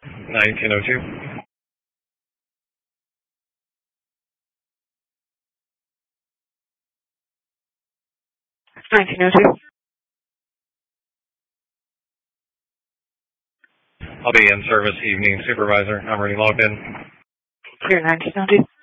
1902. 1902. I'll be in service evening supervisor. I'm already logged in. Clear 1902.